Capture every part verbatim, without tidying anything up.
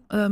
ähm...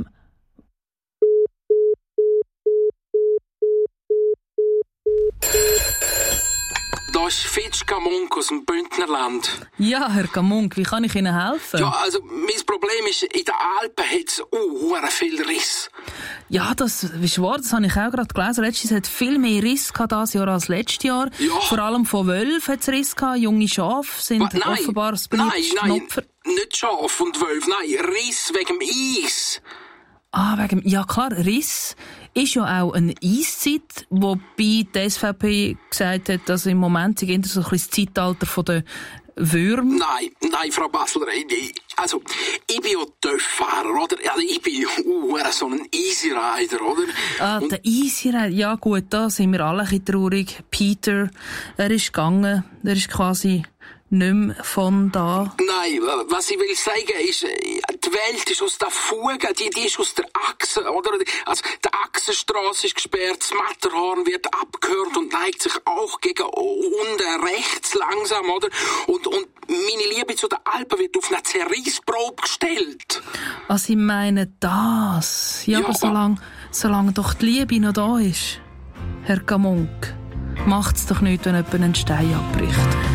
Da ist Fitsch Gamunk aus dem Bündnerland. Ja, Herr Gamunk, wie kann ich Ihnen helfen? Ja, also, mein Problem ist, in den Alpen hat es uh, viel Riss. Ja, das ist wahr, das habe ich auch gerade gelesen. Letztes hat viel mehr Riss gehabt dieses Jahr als letztes Jahr. Ja. Vor allem von Wölfen hat es Riss gehabt. Junge Schafe sind Was? Nein, offenbar das nein, beliebteste nein, Opfer. nicht Schaf und Wölf, nein, Riss wegen dem Eis. Ah, wegen, ja klar, Riss ist ja auch eine Eiszeit, wobei die S V P gesagt hat, dass im Moment sind so ein bisschen das Zeitalter von der Würm. Nein, nein, Frau Basler, ich, also, ich bin ja Töfffahrer, oder? Also, ich bin uh, so ein Easy Rider, oder? Ah, und der Easy Rider, ja gut, da sind wir alle ein bisschen traurig. Peter, er ist gegangen, er ist quasi nicht mehr von da. Nein, was ich will sagen ist, die Welt ist aus der Fuge, die, die ist aus der Achse, oder? Also, die Achsenstrasse ist gesperrt, das Matterhorn wird abgehört und neigt sich auch gegen unten rechts langsam, oder? Und, und meine Liebe zu den Alpen wird auf eine Zerreissprobe gestellt. Also ich meine das. Ja, Ja, aber solange, solange doch die Liebe noch da ist, Herr Gamunk, macht's doch nicht, wenn jemand einen Stein abbricht.